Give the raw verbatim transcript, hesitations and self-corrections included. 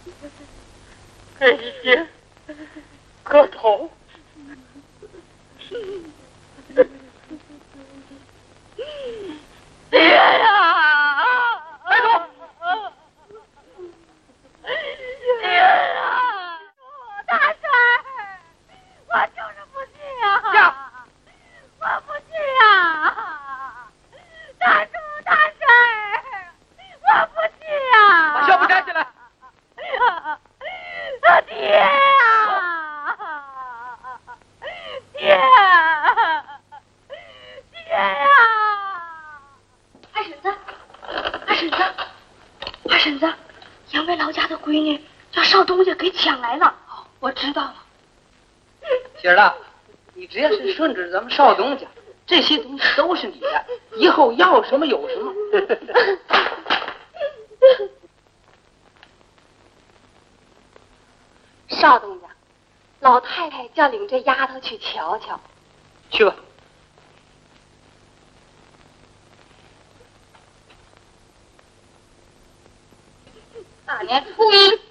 给爷磕头。爹呀！开头。爹呀！大婶，我就是不去呀！ 呀！ 我不去呀！大叔，大婶，我不去呀！ 把小布站起来。 爹呀！爹！爹呀！ 二婶子，二婶子，二婶子，杨梅老家的闺女叫少东家给抢来了。我知道了。 媳妇儿，你只要是顺着咱们少东家，这些东西都是你的，以后要什么有什么。 少东家，老太太叫领这丫头去瞧瞧。 去吧。 大年初一